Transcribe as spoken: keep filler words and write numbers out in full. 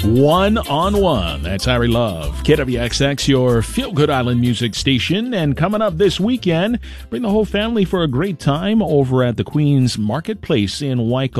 One on One. That's Harry Love. K W X X, your feel-good island music station. And coming up this weekend, bring the whole family for a great time over at the Queen's Marketplace in Waiko.